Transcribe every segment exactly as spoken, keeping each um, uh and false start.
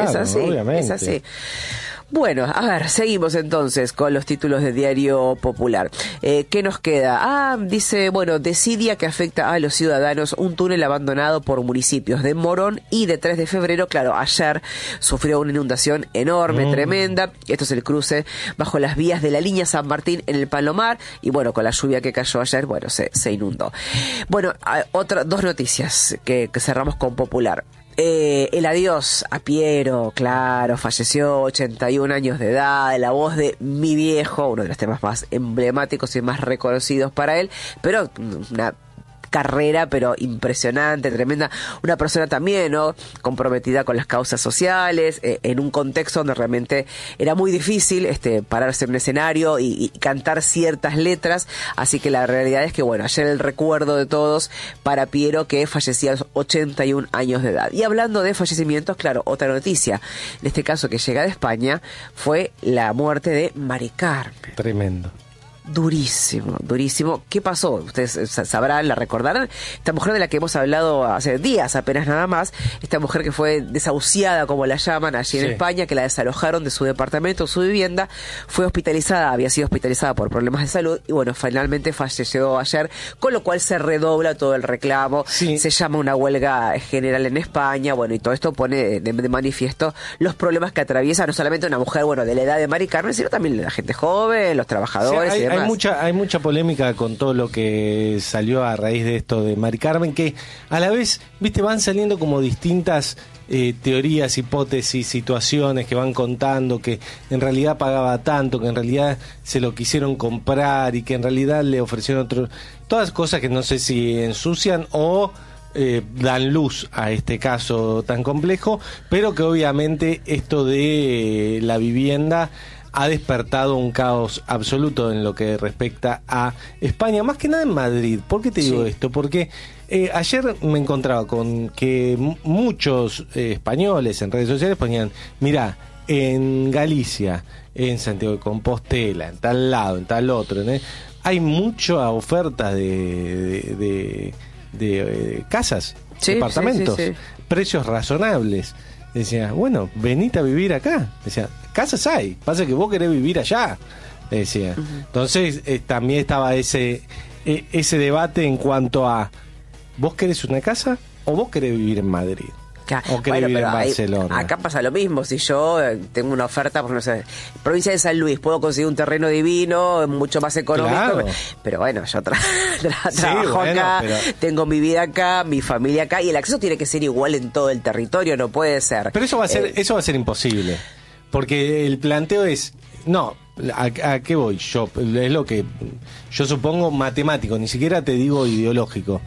claro, es así, obviamente. es así. Bueno, a ver, seguimos entonces con los títulos de Diario Popular. Eh, ¿Qué nos queda? Ah, dice, bueno, desidia que afecta a los ciudadanos, un túnel abandonado por municipios de Morón y de tres de febrero. Claro, ayer sufrió una inundación enorme, mm. tremenda. Esto es el cruce bajo las vías de la línea San Martín en el Palomar. Y bueno, con la lluvia que cayó ayer, bueno, se, se inundó. Bueno, otra, dos noticias que, que cerramos con Popular. Eh, el adiós a Piero, claro, falleció, ochenta y un años de edad, la voz de Mi Viejo, uno de los temas más emblemáticos y más reconocidos para él, pero una carrera pero impresionante, tremenda, una persona también, ¿no?, comprometida con las causas sociales, eh, en un contexto donde realmente era muy difícil este pararse en un escenario y, y cantar ciertas letras, así que la realidad es que bueno, ayer el recuerdo de todos para Piero, que fallecía a los ochenta y un años de edad. Y hablando de fallecimientos, claro, otra noticia, en este caso que llega de España, fue la muerte de Mari Carmen. Tremendo. Durísimo, durísimo. ¿Qué pasó? Ustedes sabrán, la recordarán. Esta mujer de la que hemos hablado hace días, apenas nada más, esta mujer que fue desahuciada, como la llaman, allí en sí. España, que la desalojaron de su departamento, su vivienda, fue hospitalizada, había sido hospitalizada por problemas de salud y bueno, finalmente falleció ayer, con lo cual se redobla todo el reclamo, sí. Se llama una huelga general en España, bueno, y todo esto pone de, de manifiesto los problemas que atraviesa no solamente una mujer, bueno, de la edad de Mari Carmen, sino también la gente joven, los trabajadores, sí, hay, y demás. Hay mucha, hay mucha polémica con todo lo que salió a raíz de esto de Mari Carmen, que a la vez, viste, van saliendo como distintas eh, teorías, hipótesis, situaciones que van contando que en realidad pagaba tanto, que en realidad se lo quisieron comprar y que en realidad le ofrecieron otro, todas cosas que no sé si ensucian o Eh, dan luz a este caso tan complejo, pero que obviamente esto de eh, la vivienda ha despertado un caos absoluto en lo que respecta a España, más que nada en Madrid. ¿Por qué te digo sí. esto? Porque eh, ayer me encontraba con que m- muchos eh, españoles en redes sociales ponían, mirá, en Galicia, en Santiago de Compostela, en tal lado, en tal otro, ¿no? Hay mucha oferta de... de, de de eh, casas, sí, departamentos, sí, sí, sí. precios razonables. Decía, bueno, venite a vivir acá. Decía, casas hay, pasa que vos querés vivir allá. Decía. Uh-huh. Entonces eh, también estaba ese eh, ese debate en cuanto a ¿vos querés una casa o vos querés vivir en Madrid? O querés bueno, vivir en hay, Barcelona. Acá pasa lo mismo. Si yo tengo una oferta, por no sé, provincia de San Luis, puedo conseguir un terreno divino, mucho más económico. Claro. Pero bueno, yo tra- tra- sí, trabajo bueno, acá, pero... tengo mi vida acá, mi familia acá, y el acceso tiene que ser igual en todo el territorio, no puede ser. Pero eso va a ser, eh... eso va a ser imposible. Porque el planteo es, no, ¿a, a qué voy? Yo, es lo que yo supongo matemático, ni siquiera te digo ideológico.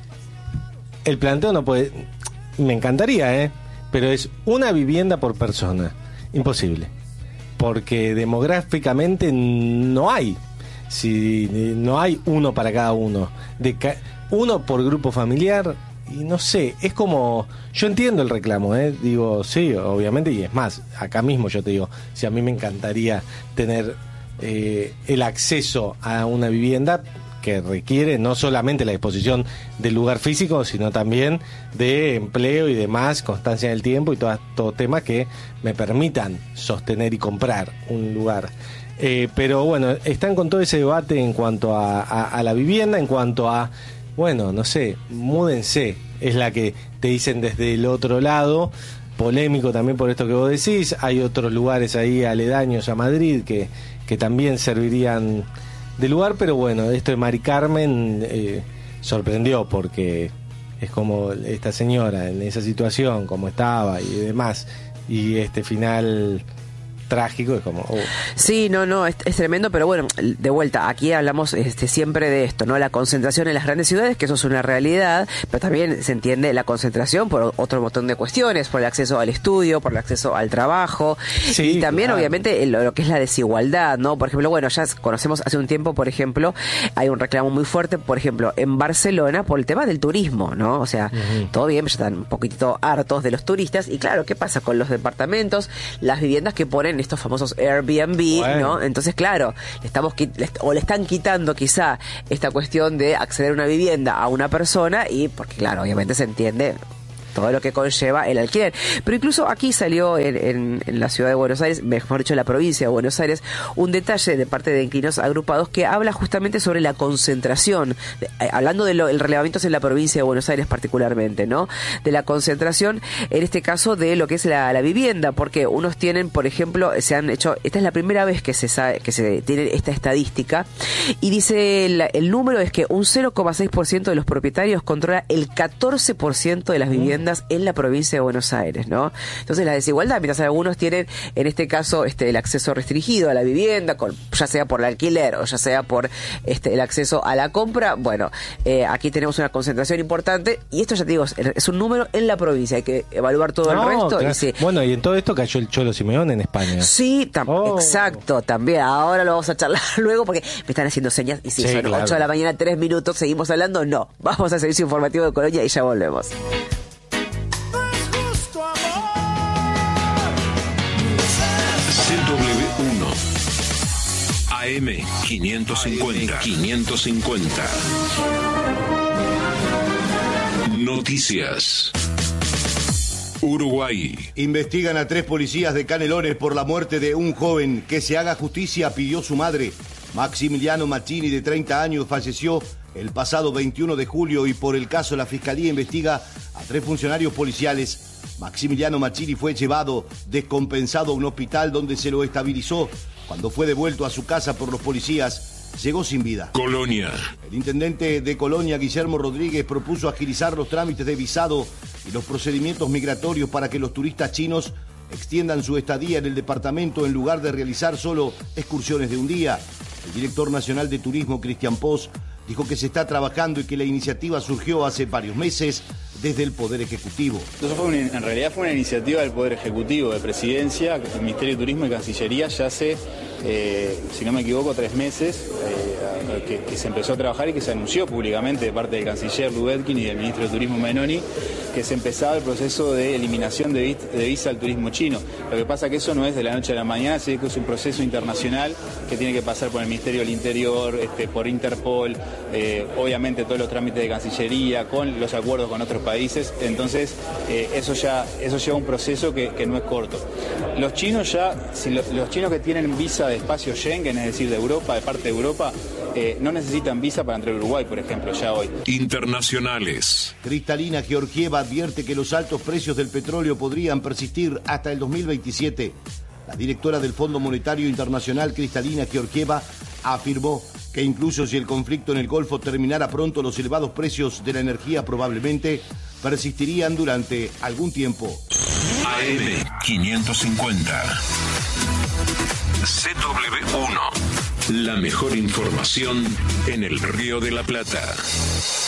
El planteo no puede... Me encantaría, ¿eh? Pero es una vivienda por persona. Imposible. Porque demográficamente no hay. Si no hay uno para cada uno. De ca- uno por grupo familiar. Y no sé, es como... Yo entiendo el reclamo, ¿eh? Digo, sí, obviamente. Y es más, acá mismo yo te digo, si a mí me encantaría tener eh, el acceso a una vivienda... que requiere no solamente la disposición del lugar físico, sino también de empleo y demás, constancia en el tiempo y todos todo temas que me permitan sostener y comprar un lugar. Eh, pero bueno, están con todo ese debate en cuanto a, a, a la vivienda, en cuanto a, bueno, no sé, múdense, es la que te dicen desde el otro lado, polémico también por esto que vos decís, hay otros lugares ahí aledaños a Madrid que, que también servirían de lugar, pero bueno, esto de Mari Carmen eh, sorprendió porque es como esta señora en esa situación, como estaba y demás, y este final trágico es como... Oh. Sí, no, no, es, es tremendo, pero bueno, de vuelta, aquí hablamos este, siempre de esto, ¿no? La concentración en las grandes ciudades, que eso es una realidad, pero también se entiende la concentración por otro montón de cuestiones, por el acceso al estudio, por el acceso al trabajo, sí, y también claro. obviamente lo, lo que es la desigualdad, ¿no? Por ejemplo, bueno, ya conocemos hace un tiempo, por ejemplo, hay un reclamo muy fuerte, por ejemplo, en Barcelona, por el tema del turismo, ¿no? O sea, uh-huh. todo bien, ya están un poquitito hartos de los turistas, y claro, ¿qué pasa con los departamentos, las viviendas que ponen estos famosos Airbnb, bueno. ¿no? Entonces, claro, le estamos o le están quitando quizá esta cuestión de acceder a una vivienda a una persona y porque, claro, obviamente se entiende todo lo que conlleva el alquiler. Pero incluso aquí salió en, en, en la ciudad de Buenos Aires, mejor dicho, en la provincia de Buenos Aires, un detalle de parte de inquilinos agrupados que habla justamente sobre la concentración, de, eh, hablando del de relevamiento en la provincia de Buenos Aires particularmente, ¿no? De la concentración, en este caso, de lo que es la, la vivienda, porque unos tienen, por ejemplo, se han hecho, esta es la primera vez que se sabe, que se tiene esta estadística, y dice el, el número es que un cero coma seis por ciento de los propietarios controla el catorce por ciento de las viviendas en la provincia de Buenos Aires, ¿no? Entonces la desigualdad, mientras algunos tienen, en este caso, este el acceso restringido a la vivienda, con, ya sea por el alquiler o ya sea por este el acceso a la compra, bueno, eh, aquí tenemos una concentración importante, y esto ya te digo, es, es un número en la provincia, hay que evaluar todo no, el resto. Claro. Y sí. Bueno, y en todo esto cayó el Cholo Simeone en España. Sí, tam- oh. exacto, también, ahora lo vamos a charlar luego porque me están haciendo señas, y si sí, son claro. ocho de la mañana, tres minutos, seguimos hablando, no, vamos al servicio informativo de Colonia y ya volvemos. C W uno A M quinientos cincuenta quinientos cincuenta Noticias. Uruguay. Investigan a tres policías de Canelones por la muerte de un joven. Que se haga justicia, pidió su madre. Maximiliano Machini, de treinta años, falleció el pasado veintiuno de julio y por el caso la Fiscalía investiga a tres funcionarios policiales. Maximiliano Machini fue llevado descompensado a un hospital donde se lo estabilizó. Cuando fue devuelto a su casa por los policías, llegó sin vida. Colonia. El intendente de Colonia, Guillermo Rodríguez, propuso agilizar los trámites de visado y los procedimientos migratorios para que los turistas chinos extiendan su estadía en el departamento en lugar de realizar solo excursiones de un día. El director nacional de turismo, Cristian Pos, dijo que se está trabajando y que la iniciativa surgió hace varios meses desde el Poder Ejecutivo. Entonces fue una, en realidad fue una iniciativa del Poder Ejecutivo, de Presidencia, el Ministerio de Turismo y Cancillería ya hace, eh, si no me equivoco, tres meses eh, que, que se empezó a trabajar y que se anunció públicamente de parte del canciller Lubetkin y del ministro de Turismo Menoni que se empezaba el proceso de eliminación de, vis, de visa al turismo chino. Lo que pasa es que eso no es de la noche a la mañana, sino que es un proceso internacional que tiene que pasar por el Ministerio del Interior, este, por Interpol, eh, obviamente todos los trámites de Cancillería, con los acuerdos con otros países. Entonces eh, eso ya eso lleva un proceso que, que no es corto. Los chinos ya, si lo, los chinos que tienen visa de espacio Schengen, es decir, de Europa, de parte de Europa, eh, no necesitan visa para entrar a Uruguay, por ejemplo, ya hoy. Internacionales. Kristalina Georgieva advierte que los altos precios del petróleo podrían persistir hasta el dos mil veintisiete. La directora del Fondo Monetario Internacional, Kristalina Georgieva, afirmó que incluso si el conflicto en el Golfo terminara pronto, los elevados precios de la energía probablemente persistirían durante algún tiempo. A M quinientos cincuenta C W uno. La mejor información en el Río de la Plata.